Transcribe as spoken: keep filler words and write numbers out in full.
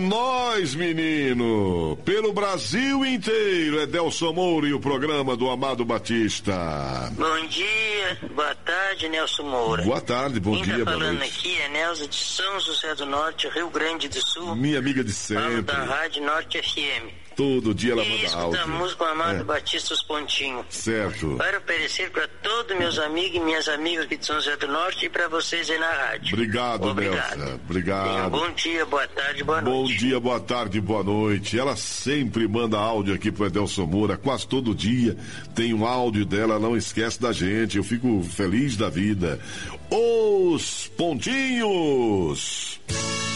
Nós, menino, pelo Brasil inteiro, é Delson Moura e o programa do Amado Batista. Bom dia, boa tarde, Nelson Moura. Boa tarde, bom Quem dia, tá boa falando noite. aqui é Nelza de São José do Norte, Rio Grande do Sul. Minha amiga de Falo sempre. da Rádio Norte F M. Todo dia ela E manda escuta áudio. a música Amado É. Batista Os Pontinhos. Certo. Para oferecer para todos meus amigos e minhas amigas aqui de São José do Norte e para vocês aí na rádio. Obrigado, Obrigado. Nelson. Tenha Obrigado. bom dia, boa tarde, boa Bom noite. dia, boa tarde, boa noite. Ela sempre manda áudio aqui pro Edelson Moura, quase todo dia tem um áudio dela, não esquece da gente. Eu fico feliz da vida. Os Pontinhos.